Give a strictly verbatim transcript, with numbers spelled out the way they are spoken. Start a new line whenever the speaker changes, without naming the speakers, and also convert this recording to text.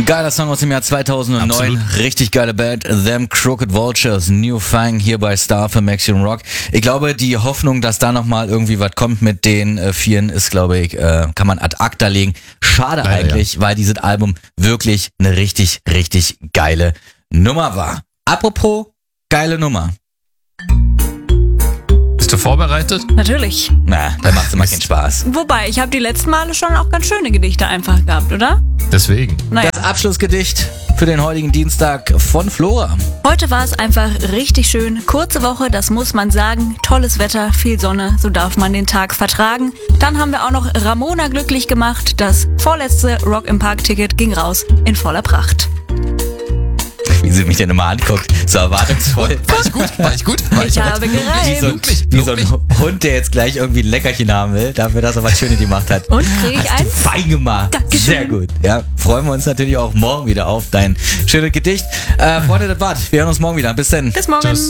Ein geiler Song aus dem Jahr zweitausendneun.
Absolut.
Richtig geile Band. Them Crooked Vultures, New Fang hier bei Star für Maximum Rock. Ich glaube, die Hoffnung, dass da nochmal irgendwie was kommt mit den äh, Vieren, ist, glaube ich, äh, kann man ad acta legen. Schade
Leider,
eigentlich, weil dieses Album wirklich eine richtig, richtig geile Nummer war. Apropos geile Nummer.
Bist du vorbereitet?
Natürlich.
Na, da macht's immer keinen Spaß.
Wobei, ich habe die letzten Male schon auch ganz schöne Gedichte einfach gehabt, oder?
Deswegen.
Naja,
Das Abschlussgedicht für den heutigen Dienstag von Flora.
heute war es einfach richtig schön. Kurze Woche, das muss man sagen. Tolles Wetter, viel Sonne, so darf man den Tag vertragen. Dann haben wir auch noch Ramona glücklich gemacht. Das vorletzte Rock im Park-Ticket ging raus in voller Pracht.
Wie sie mich denn immer anguckt. So erwartungsvoll.
War ich gut? War ich gut? War
Ich
gut?
habe
Wie so, ein,
gereimt.
wie so ein Hund, der jetzt gleich irgendwie ein Leckerchen haben will, dafür, dass er was Schönes gemacht hat.
Und kriege ich
Hast du
eins?
fein gemacht.
Dankeschön.
Sehr gut. Ja, freuen wir uns natürlich auch morgen wieder auf dein schönes Gedicht. Äh, Freunde, das war's. Wir hören uns morgen wieder. Bis dann.
Bis morgen.
Tschüss.